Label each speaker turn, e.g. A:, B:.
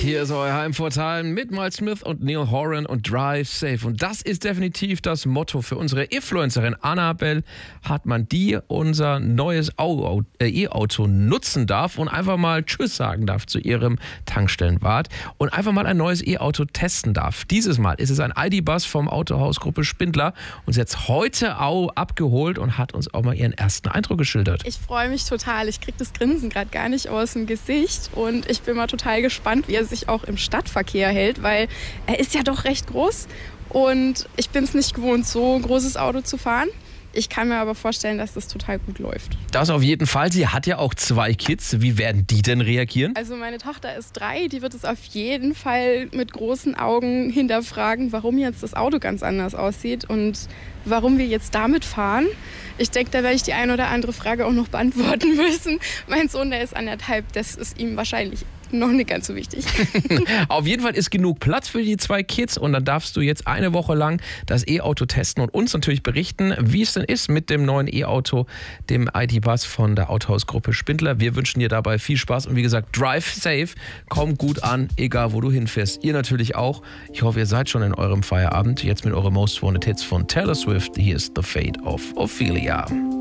A: Hier ist euer Heimvorteil mit Miles Smith und Neil Horan und Drive Safe. Und das ist definitiv das Motto für unsere Influencerin Annabelle Hartmann, die unser neues E-Auto nutzen darf und einfach mal Tschüss sagen darf zu ihrem Tankstellenwart und einfach mal ein neues E-Auto testen darf. Dieses Mal ist es ein ID.Buzz vom Autohausgruppe Spindler und sie hat es heute auch abgeholt und hat uns auch mal ihren ersten Eindruck geschildert.
B: Ich freue mich total. Ich kriege das Grinsen gerade gar nicht aus dem Gesicht und ich bin mal total gespannt, wie er sich auch im Stadtverkehr hält, weil er ist ja doch recht groß und ich bin es nicht gewohnt, so ein großes Auto zu fahren. Ich kann mir aber vorstellen, dass das total gut läuft.
A: Das auf jeden Fall. Sie hat ja auch 2 Kids. Wie werden die denn reagieren?
B: Also meine Tochter ist 3, die wird es auf jeden Fall mit großen Augen hinterfragen, warum jetzt das Auto ganz anders aussieht und warum wir jetzt damit fahren. Ich denke, da werde ich die eine oder andere Frage auch noch beantworten müssen. Mein Sohn, der ist 1,5, das ist ihm wahrscheinlich noch nicht ganz so wichtig.
A: Auf jeden Fall ist genug Platz für die 2 Kids und dann darfst du jetzt eine Woche lang das E-Auto testen und uns natürlich berichten, wie es denn ist mit dem neuen E-Auto, dem ID.Buzz von der Autohausgruppe Spindler. Wir wünschen dir dabei viel Spaß und wie gesagt, drive safe, komm gut an, egal wo du hinfährst. Ihr natürlich auch. Ich hoffe, ihr seid schon in eurem Feierabend. Jetzt mit euren Most Wanted Hits von Taylor Swift. Hier ist The Fate of Ophelia.